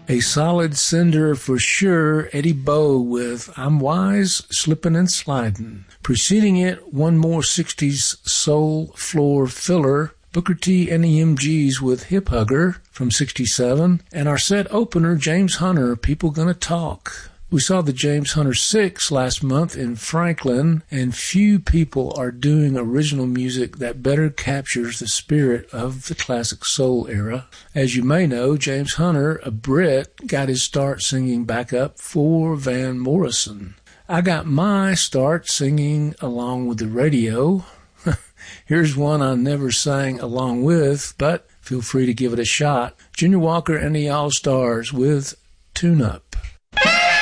A solid cinder for sure, Eddie Bow with I'm Wise, Slippin' and Slidin'. Preceding it, one more 60s soul floor filler, Booker T and the MGs with Hip Hugger from 67. And our set opener, James Hunter, People Gonna Talk. We saw the James Hunter 6 last month in Franklin, and few people are doing original music that better captures the spirit of the classic soul era. As you may know, James Hunter, a Brit, got his start singing backup for Van Morrison. I got my start singing along with the radio. Here's one I never sang along with, but feel free to give it a shot. Junior Walker and the All-Stars with Tune Up.